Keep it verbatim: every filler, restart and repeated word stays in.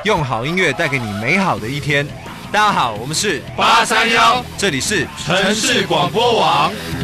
用好音乐带给你美好的一天。大家好，我们是八三幺， 这里是城市广播网。